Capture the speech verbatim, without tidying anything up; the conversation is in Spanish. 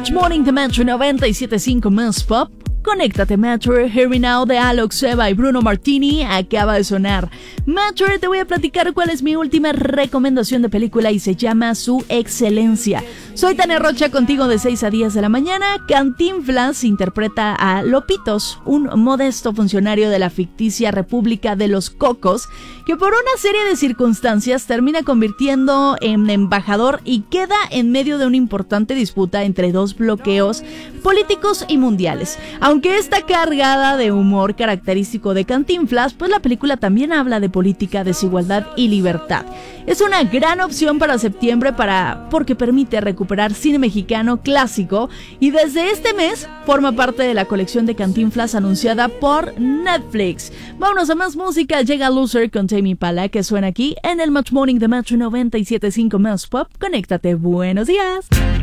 Match Morning de Metro noventa y siete punto cinco Más Pop. Conéctate, Metro. Hear Me Now de Alok Seba y Bruno Martini acaba de sonar. Metro, te voy a platicar cuál es mi última recomendación de película y se llama Su Excelencia. Soy Tania Rocha contigo de seis a diez de la mañana. Cantinflas interpreta a Lopitos, un modesto funcionario de la ficticia República de los Cocos, que por una serie de circunstancias termina convirtiendo en embajador y queda en medio de una importante disputa entre dos bloqueos políticos y mundiales. Aunque está cargada de humor característico de Cantinflas, pues la película también habla de política, desigualdad y libertad. Es una gran opción para septiembre para porque permite recuperar cine mexicano clásico y desde este mes forma parte de la colección de Cantinflas anunciada por Netflix. Vámonos a más música. Llega Loser con Tame Impala, que suena aquí en el Match Morning de Metro noventa y siete punto cinco Más Pop. Conéctate. Buenos días.